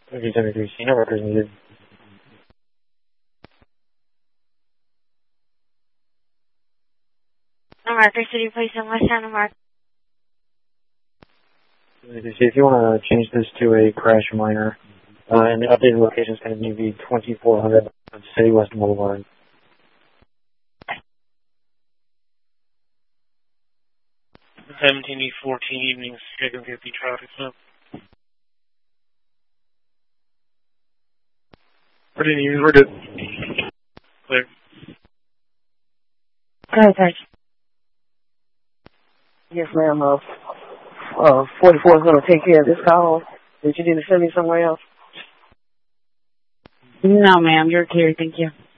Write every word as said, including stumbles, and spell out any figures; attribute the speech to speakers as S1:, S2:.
S1: Okay, seventy-three, C, no records needed.
S2: No marker, City Place in West Santa Mark.
S1: If you want to change this to a crash minor, uh, and the updated location is going to be twenty-four hundred City West Boulevard.
S3: seventeen E fourteen evening, schedule fifty traffic stop.
S1: We're good, we're good.
S3: Clear.
S4: Go ahead, thanks. Yes, ma'am. Uh, uh, forty-four is going to take care of this call. Did you need to send me somewhere else?
S5: No, ma'am. You're clear. Thank you.